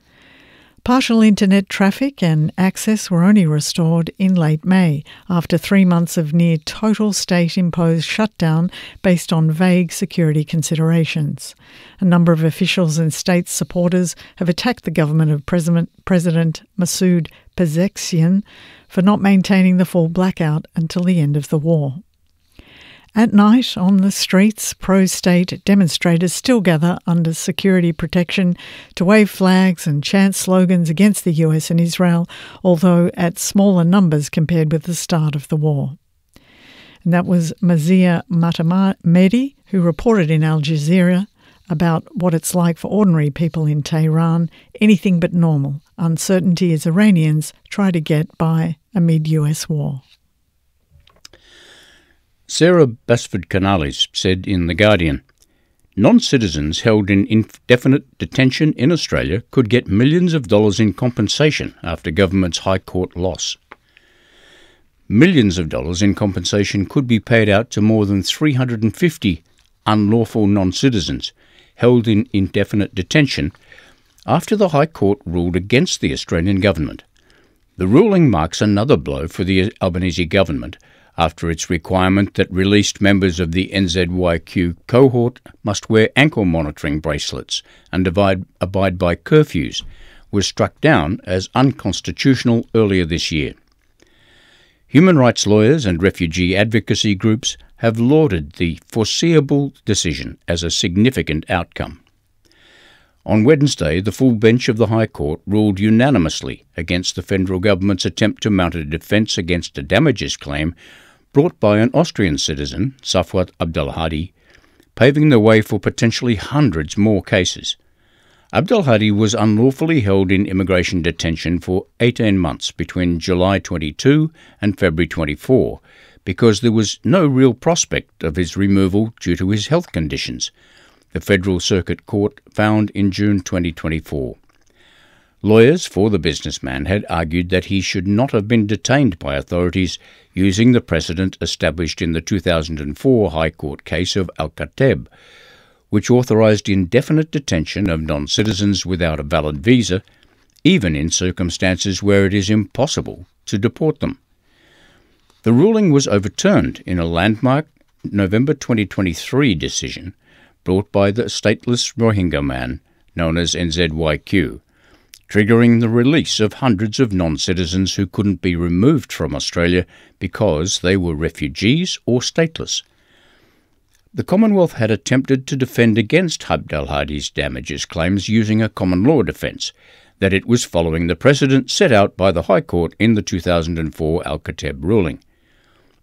[SPEAKER 14] Partial internet traffic and access were only restored in late May, after three months of near total state-imposed shutdown based on vague security considerations. A number of officials and state supporters have attacked the government of President, President Masoud Pezeshkian for not maintaining the full blackout until the end of the war. At night, on the streets, pro-state demonstrators still gather under security protection to wave flags and chant slogans against the U S and Israel, although at smaller numbers compared with the start of the war. And that was Mazia Motamedi, who reported in Al Jazeera about what it's like for ordinary people in Tehran, anything but normal, uncertainty as Iranians try to get by amid U S war.
[SPEAKER 9] Sarah Basford-Canales said in The Guardian, "Non-citizens held in indefinite detention in Australia could get millions of dollars in compensation after government's High Court loss. Millions of dollars in compensation could be paid out to more than three hundred fifty unlawful non-citizens held in indefinite detention after the High Court ruled against the Australian government. The ruling marks another blow for the Albanese government, after its requirement that released members of the N Z Y Q cohort must wear ankle monitoring bracelets and abide, abide by curfews, was struck down as unconstitutional earlier this year. Human rights lawyers and refugee advocacy groups have lauded the foreseeable decision as a significant outcome. On Wednesday, the full bench of the High Court ruled unanimously against the federal government's attempt to mount a defence against a damages claim brought by an Austrian citizen, Safwat Abdelhadi, paving the way for potentially hundreds more cases. Abdelhadi was unlawfully held in immigration detention for eighteen months between July twenty-two and February twenty-four because there was no real prospect of his removal due to his health conditions, the Federal Circuit Court found in June twenty twenty-four. Lawyers for the businessman had argued that he should not have been detained by authorities using the precedent established in the two thousand four High Court case of Al-Kateb, which authorised indefinite detention of non-citizens without a valid visa, even in circumstances where it is impossible to deport them. The ruling was overturned in a landmark November twenty twenty-three decision brought by the stateless Rohingya man known as N Z Y Q, triggering the release of hundreds of non-citizens who couldn't be removed from Australia because they were refugees or stateless. The Commonwealth had attempted to defend against Abdelhadi's damages claims using a common law defence, that it was following the precedent set out by the High Court in the two thousand four Al-Kateb ruling.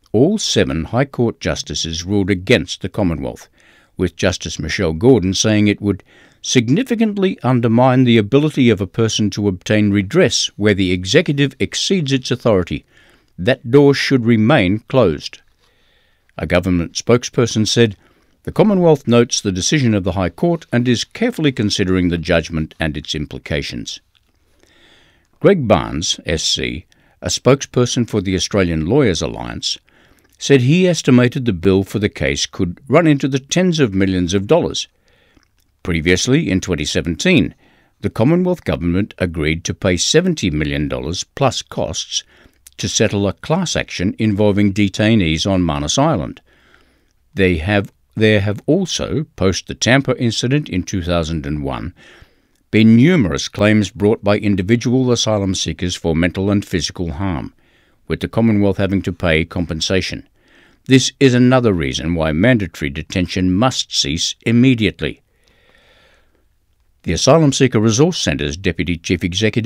[SPEAKER 9] all seven High Court justices ruled against the Commonwealth, with Justice Michelle Gordon saying it would significantly undermine the ability of a person to obtain redress where the executive exceeds its authority. That door should remain closed. A government spokesperson said, "The Commonwealth notes the decision of the High Court and is carefully considering the judgment and its implications." Greg Barnes, S C, a spokesperson for the Australian Lawyers Alliance, said he estimated the bill for the case could run into the tens of millions of dollars. Previously, in twenty seventeen, the Commonwealth Government agreed to pay seventy million dollars plus costs to settle a class action involving detainees on Manus Island. They have, there have also, post the Tampa incident in two thousand one, been numerous claims brought by individual asylum seekers for mental and physical harm, with the Commonwealth having to pay compensation. This is another reason why mandatory detention must cease immediately. The Asylum Seeker Resource Centre's Deputy Chief Executive